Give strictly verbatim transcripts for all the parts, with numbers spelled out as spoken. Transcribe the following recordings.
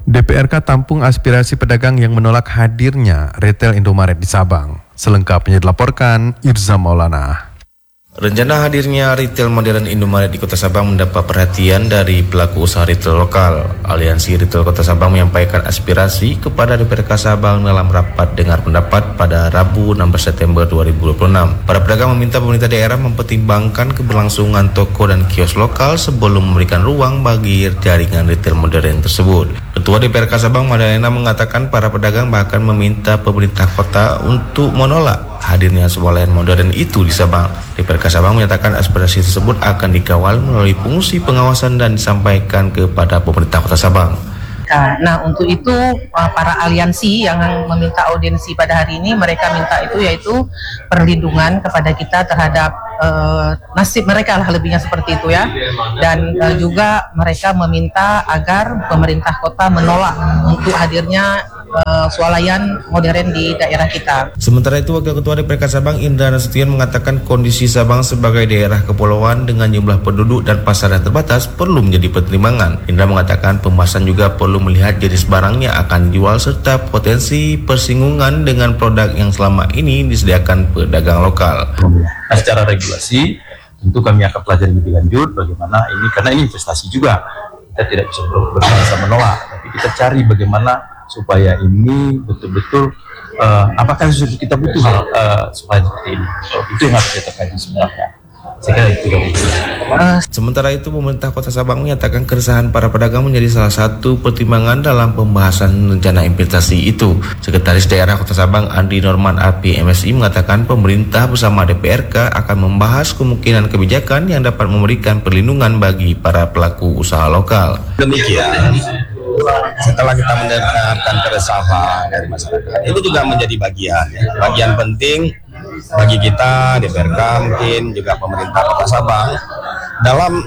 D P R K tampung aspirasi pedagang yang menolak hadirnya retail Indomaret di Sabang. Selengkapnya dilaporkan Irza Maulana. Rencana hadirnya retail modern Indomaret di Kota Sabang mendapat perhatian dari pelaku usaha retail lokal. Aliansi Retail Kota Sabang menyampaikan aspirasi kepada D P R K Sabang dalam rapat dengar pendapat pada Rabu enam belas September dua ribu dua puluh enam. Para pedagang meminta pemerintah daerah mempertimbangkan keberlangsungan toko dan kios lokal sebelum memberikan ruang bagi jaringan retail modern tersebut. Ketua D P R K Sabang Madalena mengatakan para pedagang bahkan meminta pemerintah kota untuk menolak hadirnya swalayan modern itu di Sabang. D P R K Sabang menyatakan aspirasi tersebut akan dikawal melalui fungsi pengawasan dan disampaikan kepada pemerintah Kota Sabang. Nah, untuk itu para aliansi yang meminta audiensi pada hari ini, mereka minta itu yaitu perlindungan kepada kita terhadap uh, nasib mereka lah, lebihnya seperti itu ya. Dan uh, juga mereka meminta agar pemerintah kota menolak untuk hadirnya Uh, swalayan modern di daerah kita. Sementara itu, Wakil Ketua D P R K Sabang Indra Nasution mengatakan kondisi Sabang sebagai daerah kepulauan dengan jumlah penduduk dan pasar yang terbatas perlu menjadi pertimbangan. Indra mengatakan pembahasan juga perlu melihat jenis barang yang akan dijual serta potensi persinggungan dengan produk yang selama ini disediakan pedagang lokal. Nah, secara regulasi tentu kami akan pelajari lebih lanjut bagaimana ini, karena ini investasi juga. Kita tidak bisa berbahasa menolak, tapi kita cari bagaimana supaya ini betul-betul uh, apakah kita butuh hal uh, supaya seperti ini. So, itu yang harus kita kaji sebenarnya. Saya kira itu. Uh, Sementara itu, pemerintah Kota Sabang menyatakan keresahan para pedagang menjadi salah satu pertimbangan dalam pembahasan rencana investasi itu. Sekretaris Daerah Kota Sabang Andi Norman R P M S I mengatakan pemerintah bersama D P R K akan membahas kemungkinan kebijakan yang dapat memberikan perlindungan bagi para pelaku usaha lokal. Demikian, setelah kita mendengarkan keresahan dari masyarakat, itu juga menjadi bagian ya, bagian penting bagi kita D P R K, mungkin juga pemerintah Kota Sabang dalam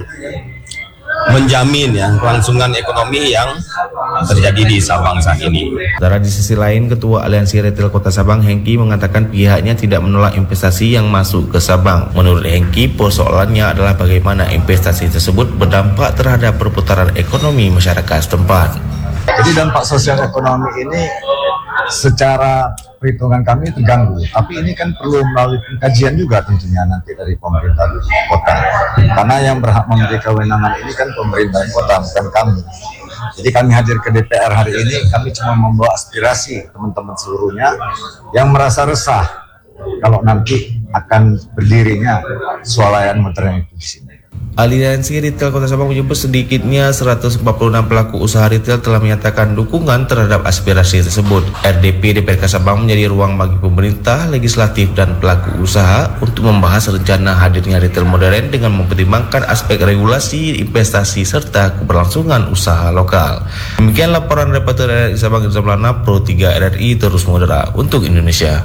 menjamin ya kelangsungan ekonomi yang terjadi di Sabang saat ini. Sementara di sisi lain, Ketua Aliansi Retail Kota Sabang Hengki mengatakan pihaknya tidak menolak investasi yang masuk ke Sabang. Menurut Hengki, persoalannya adalah bagaimana investasi tersebut berdampak terhadap perputaran ekonomi masyarakat setempat. Jadi dampak sosial ekonomi ini secara perhitungan kami terganggu, tapi ini kan perlu melalui kajian juga tentunya nanti dari pemerintah kota, karena yang berhak memberi kewenangan ini kan pemerintah kota, bukan kami. Jadi kami hadir ke D P R hari ini, kami cuma membawa aspirasi teman-teman seluruhnya yang merasa resah kalau nanti akan berdirinya swalayan modern itu di sini. Aliansi Retail Kota Sabang menyebut sedikitnya seratus empat puluh enam pelaku usaha retail telah menyatakan dukungan terhadap aspirasi tersebut. R D P D P R K Sabang menjadi ruang bagi pemerintah, legislatif, dan pelaku usaha untuk membahas rencana hadirnya retail modern dengan mempertimbangkan aspek regulasi, investasi, serta keberlangsungan usaha lokal. Demikian laporan reporter R R I Sabang Irza Maulana, Pro tiga R R I terus mengudara untuk Indonesia.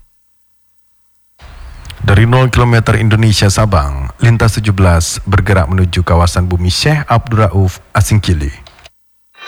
Dari nol kilometer Indonesia Sabang, Lintas tujuh belas bergerak menuju kawasan Bumi Syekh Abdul Rauf Asingkili.